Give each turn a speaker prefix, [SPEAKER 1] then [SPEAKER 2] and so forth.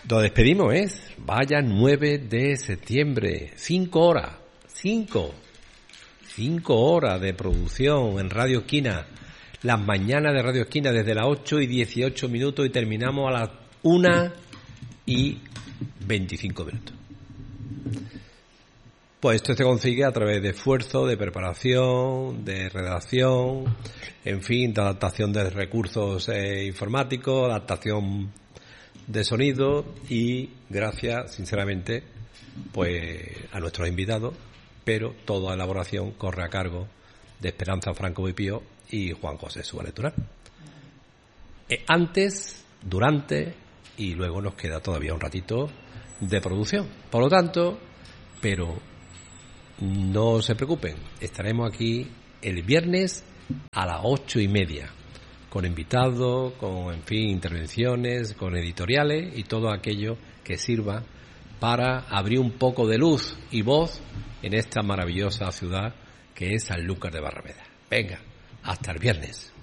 [SPEAKER 1] Nos despedimos, vaya 9 de septiembre, 5 horas, 5 horas de producción en Radio Esquina, las mañanas de Radio Esquina desde las 8:18 y terminamos a las 1:25. Pues esto se consigue a través de esfuerzo, de preparación, de redacción, en fin, de adaptación de recursos informáticos, adaptación de sonido y gracias, sinceramente, pues a nuestros invitados, pero toda elaboración corre a cargo de Esperanza Franco Pipío y Juan José Suárez Durán. Antes, durante y luego nos queda todavía un ratito de producción. Por lo tanto, pero no se preocupen, estaremos aquí el viernes a las 8:30. Con invitados, con, en fin, intervenciones, con editoriales y todo aquello que sirva para abrir un poco de luz y voz en esta maravillosa ciudad que es Sanlúcar de Barrameda. Venga, hasta el viernes.